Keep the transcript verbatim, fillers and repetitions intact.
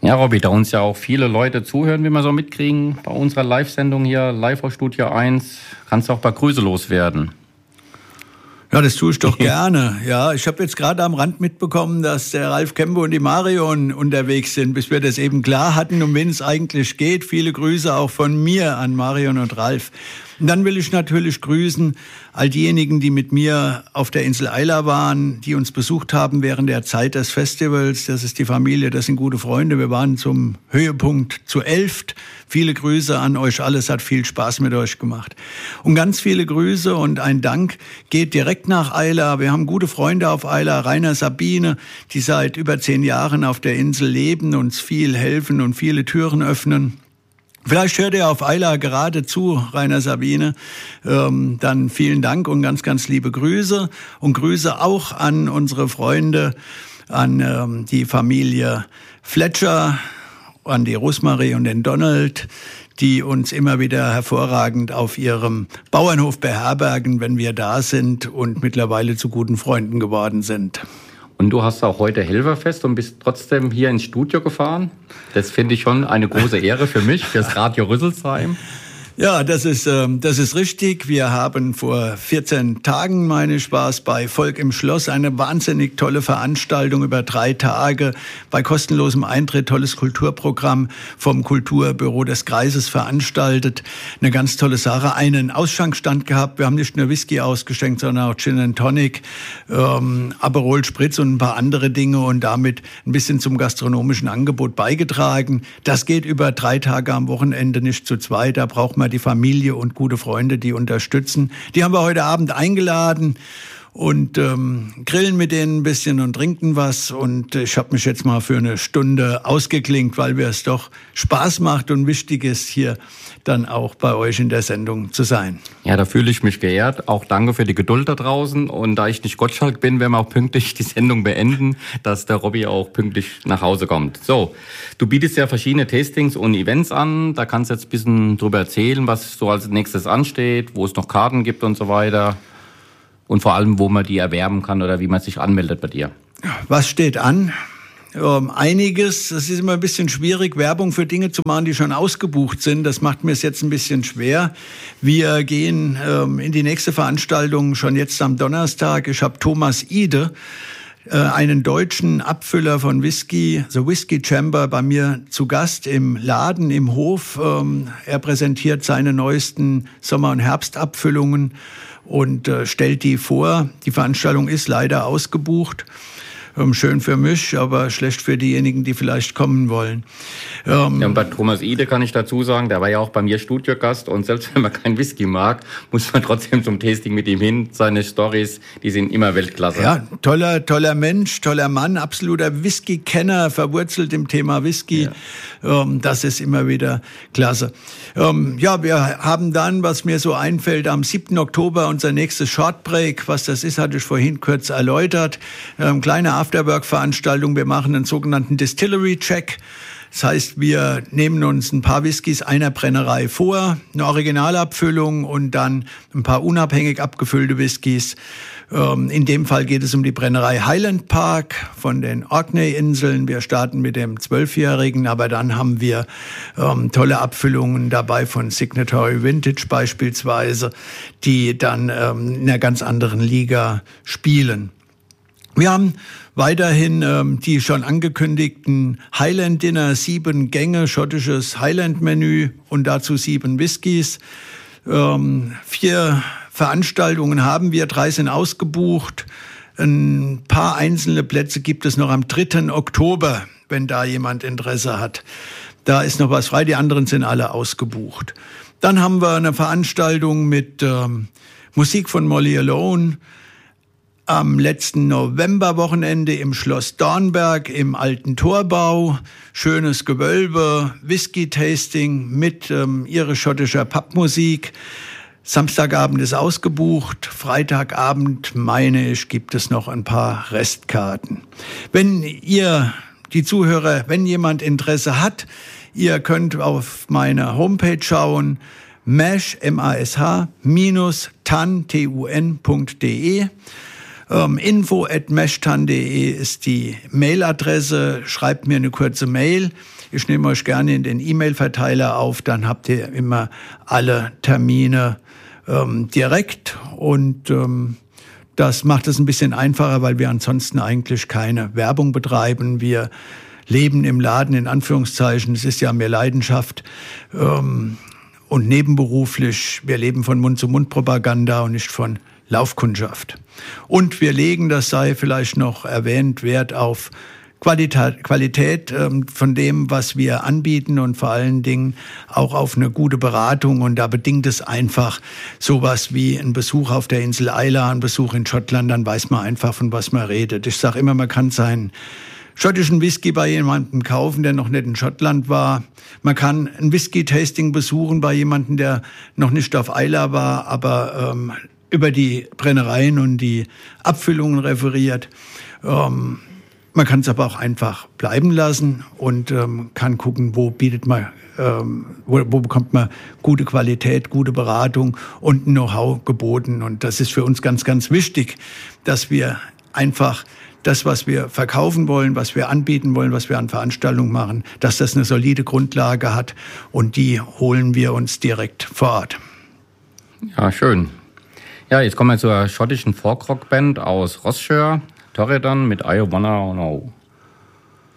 Ja, Robby, da uns ja auch viele Leute zuhören, wie wir so mitkriegen bei unserer Live-Sendung hier, live aus Studio eins, kannst du auch ein paar Grüße loswerden. Ja, das tue ich doch gerne. Ja, ich habe jetzt gerade am Rand mitbekommen, dass der Ralf Kempe und die Marion unterwegs sind, bis wir das eben klar hatten, um wen es eigentlich geht. Viele Grüße auch von mir an Marion und Ralf. Und dann will ich natürlich grüßen all diejenigen, die mit mir auf der Insel Eila waren, die uns besucht haben während der Zeit des Festivals. Das ist die Familie, das sind gute Freunde. Wir waren zum Höhepunkt zu elft. Viele Grüße an euch alle, es hat viel Spaß mit euch gemacht. Und ganz viele Grüße und ein Dank geht direkt nach Eila. Wir haben gute Freunde auf Eila, Rainer, Sabine, die seit über zehn Jahren auf der Insel leben, uns viel helfen und viele Türen öffnen. Vielleicht hört ihr auf Eila gerade zu, Rainer, Sabine. Ähm, dann vielen Dank und ganz, ganz liebe Grüße. Und Grüße auch an unsere Freunde, an ähm, die Familie Fletcher, an die Rosmarie und den Donald, die uns immer wieder hervorragend auf ihrem Bauernhof beherbergen, wenn wir da sind und mittlerweile zu guten Freunden geworden sind. Und du hast auch heute Helferfest und bist trotzdem hier ins Studio gefahren. Das finde ich schon eine große Ehre für mich, fürs Radio Rüsselsheim. Ja, das ist, ähm, das ist richtig. Wir haben vor vierzehn Tagen, meine ich, war es bei Volk im Schloss, eine wahnsinnig tolle Veranstaltung über drei Tage bei kostenlosem Eintritt, tolles Kulturprogramm vom Kulturbüro des Kreises veranstaltet. Eine ganz tolle Sache. Einen Ausschankstand gehabt. Wir haben nicht nur Whisky ausgeschenkt, sondern auch Gin and Tonic, ähm, Aperol Spritz und ein paar andere Dinge und damit ein bisschen zum gastronomischen Angebot beigetragen. Das geht über drei Tage am Wochenende, nicht zu zweit. Da braucht man die Familie und gute Freunde, die unterstützen. Die haben wir heute Abend eingeladen und ähm, grillen mit denen ein bisschen und trinken was. Und ich habe mich jetzt mal für eine Stunde ausgeklinkt, weil mir es doch Spaß macht und wichtig ist, hier dann auch bei euch in der Sendung zu sein. Ja, da fühle ich mich geehrt. Auch danke für die Geduld da draußen. Und da ich nicht Gottschalk bin, werden wir auch pünktlich die Sendung beenden, dass der Robby auch pünktlich nach Hause kommt. So, du bietest ja verschiedene Tastings und Events an. Da kannst du jetzt ein bisschen drüber erzählen, was so als nächstes ansteht, wo es noch Karten gibt und so weiter. Und vor allem, wo man die erwerben kann oder wie man sich anmeldet bei dir. Was steht an? Ähm, einiges, das ist immer ein bisschen schwierig, Werbung für Dinge zu machen, die schon ausgebucht sind. Das macht mir es jetzt ein bisschen schwer. Wir gehen ähm, in die nächste Veranstaltung schon jetzt am Donnerstag. Ich habe Thomas Ide, äh, einen deutschen Abfüller von Whisky, The Whisky Chamber, bei mir zu Gast im Laden, im Hof. Ähm, er präsentiert seine neuesten Sommer- und Herbstabfüllungen und äh, stellt die vor. Die Veranstaltung ist leider ausgebucht. Ähm, schön für mich, aber schlecht für diejenigen, die vielleicht kommen wollen. Ähm, ja, und bei Thomas Ide kann ich dazu sagen, der war ja auch bei mir Studiogast und selbst wenn man kein Whisky mag, muss man trotzdem zum Tasting mit ihm hin. Seine Storys, die sind immer Weltklasse. Ja, toller, toller Mensch, toller Mann, absoluter Whisky-Kenner, verwurzelt im Thema Whisky. Ja. Ähm, das ist immer wieder klasse. Ähm, ja, wir haben dann, was mir so einfällt, am siebten Oktober unser nächstes Shortbreak. Was das ist, hatte ich vorhin kurz erläutert. Ähm, kleine Afterwork-Veranstaltung. Wir machen einen sogenannten Distillery-Check. Das heißt, wir nehmen uns ein paar Whiskys einer Brennerei vor, eine Originalabfüllung und dann ein paar unabhängig abgefüllte Whiskys. In dem Fall geht es um die Brennerei Highland Park von den Orkney-Inseln. Wir starten mit dem Zwölfjährigen, aber dann haben wir ähm, tolle Abfüllungen dabei von Signatory Vintage beispielsweise, die dann ähm, in einer ganz anderen Liga spielen. Wir haben weiterhin ähm, die schon angekündigten Highland Dinner, sieben Gänge, schottisches Highland-Menü und dazu sieben Whiskys. Ähm, vier Veranstaltungen haben wir, drei sind ausgebucht. Ein paar einzelne Plätze gibt es noch am dritten Oktober, wenn da jemand Interesse hat. Da ist noch was frei, die anderen sind alle ausgebucht. Dann haben wir eine Veranstaltung mit ähm, Musik von Molly Alone, am letzten Novemberwochenende im Schloss Dornberg im alten Torbau. Schönes Gewölbe, Whisky-Tasting mit ähm, irisch-schottischer Pappmusik. Samstagabend ist ausgebucht. Freitagabend, meine ich, gibt es noch ein paar Restkarten. Wenn ihr, die Zuhörer, wenn jemand Interesse hat, ihr könnt auf meine Homepage schauen, mash, M A S H, minus tan, T U N punkt de. Ähm, info at meshtan punkt de ist die Mailadresse. Schreibt mir eine kurze Mail. Ich nehme euch gerne in den E-Mail-Verteiler auf, dann habt ihr immer alle Termine ähm, direkt und ähm, das macht es ein bisschen einfacher, weil wir ansonsten eigentlich keine Werbung betreiben. Wir leben im Laden, in Anführungszeichen. Es ist ja mehr Leidenschaft ähm, und nebenberuflich. Wir leben von Mund-zu-Mund-Propaganda und nicht von Laufkundschaft. Und wir legen, das sei vielleicht noch erwähnt, Wert auf Qualität, Qualität ähm, von dem, was wir anbieten und vor allen Dingen auch auf eine gute Beratung. Und da bedingt es einfach sowas wie ein Besuch auf der Insel Islay, ein Besuch in Schottland, dann weiß man einfach, von was man redet. Ich sage immer, man kann seinen schottischen Whisky bei jemandem kaufen, der noch nicht in Schottland war. Man kann ein Whisky-Tasting besuchen bei jemandem, der noch nicht auf Islay war, aber ähm, über die Brennereien und die Abfüllungen referiert. Ähm, Man kann es aber auch einfach bleiben lassen und ähm, kann gucken, wo bietet man, ähm, wo, wo bekommt man gute Qualität, gute Beratung und Know-how geboten. Und das ist für uns ganz, ganz wichtig, dass wir einfach das, was wir verkaufen wollen, was wir anbieten wollen, was wir an Veranstaltungen machen, dass das eine solide Grundlage hat und die holen wir uns direkt vor Ort. Ja, schön. Ja, jetzt kommen wir zur schottischen Folkrock-Band aus Ross-shire. Torridon mit I Wanna Know.